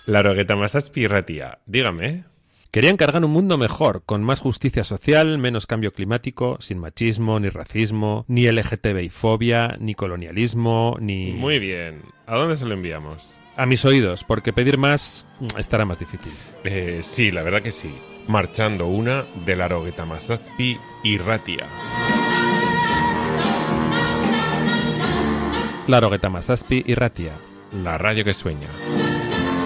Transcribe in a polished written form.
Larogueta Masazpi Irratia, dígame. Querían cargar un mundo mejor, con más justicia social, menos cambio climático, sin machismo, ni racismo, ni LGTBI-fobia, ni colonialismo, ni... Muy bien. ¿A dónde se lo enviamos? A mis oídos, porque pedir más estará más difícil. Sí, la verdad que sí. Marchando una de Larogueta Masazpi Irratia. Larogueta Masazpi Irratia. La radio que sueña.